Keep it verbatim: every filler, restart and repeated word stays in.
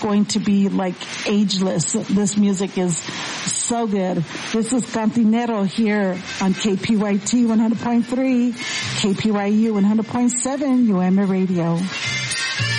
going to be like ageless. This music is so good. This is Cantinero here on K P Y T one hundred point three, K P Y U one hundred point seven, U M A Radio.